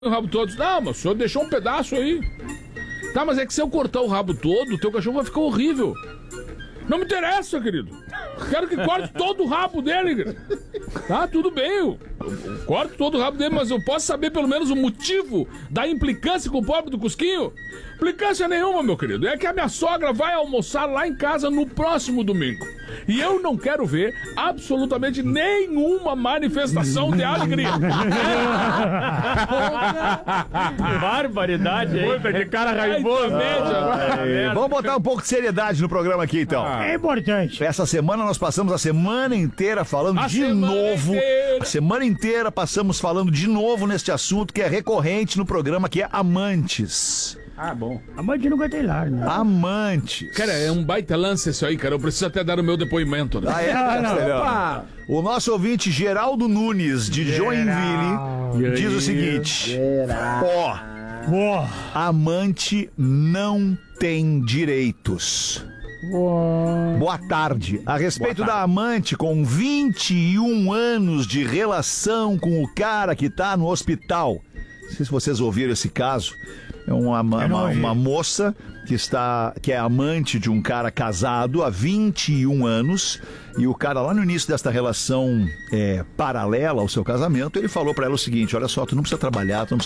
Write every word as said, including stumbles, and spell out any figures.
o rabo todo. Não, mas o senhor deixou um pedaço aí. Tá, mas é que se eu cortar o rabo todo, o teu cachorro vai ficar horrível. Não me interessa, querido. Quero que corte todo o rabo dele, querido. Tá, tudo bem. Eu, eu, eu corto todo o rabo dele, mas eu posso saber pelo menos o motivo da implicância com o pobre do Cusquinho? Implicância nenhuma, meu querido. É que a minha sogra vai almoçar lá em casa no próximo domingo. E eu não quero ver absolutamente nenhuma manifestação de alegria. Barbaridade, hein? Puta, que cara raivoso. É, vamos botar um pouco de seriedade no programa aqui, então. É importante. Essa semana nós passamos a semana inteira falando A de semana novo. inteira. A semana inteira passamos falando de novo neste assunto que é recorrente no programa, que é amantes. Ah, bom. A mãe nunca tem lar, né? Amantes. Cara, é um baita lance isso aí, cara. Eu preciso até dar o meu depoimento. Né? Ah, é? Ah, não. Opa. O nosso ouvinte Geraldo Nunes, de Joinville, diz o seguinte: ó, Boa. amante não tem direitos. Boa. Boa tarde. A respeito da amante com vinte e um anos de relação com o cara que tá no hospital. Não sei se vocês ouviram esse caso. É uma, uma, uma, uma moça que está, que é amante de um cara casado há vinte e um anos, e o cara lá no início desta relação é, paralela ao seu casamento, ele falou pra ela o seguinte: olha só, tu não precisa trabalhar, tu não